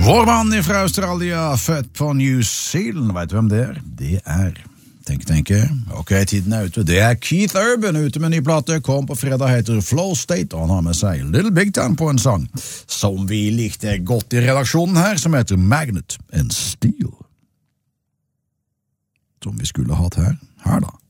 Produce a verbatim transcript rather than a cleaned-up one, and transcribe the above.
Vår mann fra Australia, født på New Zealand, vet du hvem det er? Det er, tenk, tenk, ok, tiden er ute. Det er Keith Urban ute med en ny plate, kom på fredag, heter Flow State, og han har med seg Little Big Time på en sang, som vi likte godt i redaksjonen her, som heter Magnet and Steel. Som vi skulle hatt her, her da.